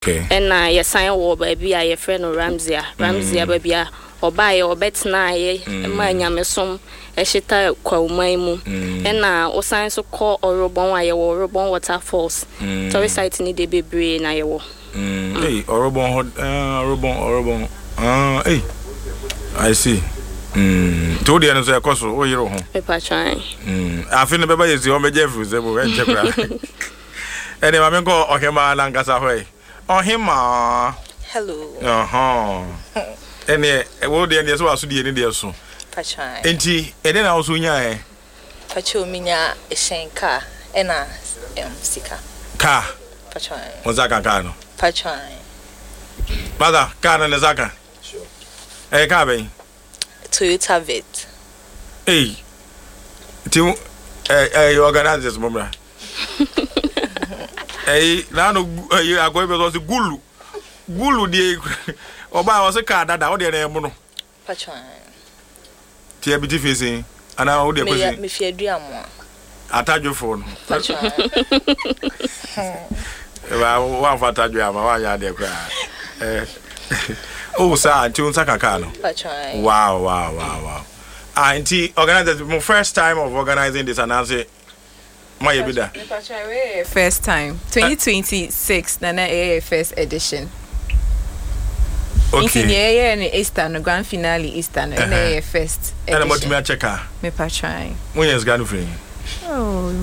Okay. And I sign war baby a friend of Ramsey baby or buy or bet na my yamesom a shita kwa maimu and o sign so call or robon waterfalls tourist site need de be na yewo hey robon hey I see told you no say koso o yero ho paper trying afi ne beba yesi o meje fru se bo enche kra ene ma me ko ohema na ngasa hoy ohema hello ene wo de ene so aso de ene de so pachai enti ene na so nya pacho minya eshenka ena sika ka pachai mozaka ka no pachai mother ka na zaka sure ka ben Toyota Vet. Hey, you organize this, Mumra. Hey, now you are going to Gulu. Gulu, dear, or buy us a car that out there, Mono. Patron. TBT facing, and I would me fear dream. I touch your phone. Patron. One for touch your why are they cry? Oh, sir, tune Sakakano. Wow. Auntie, organized my first time of organizing this and I say, my bida. First time, 2026, Nana first edition. Okay. In Easter, no grand finale Easter, and first edition. And I'm about to check her. Me pa try. When is going to free? Oh.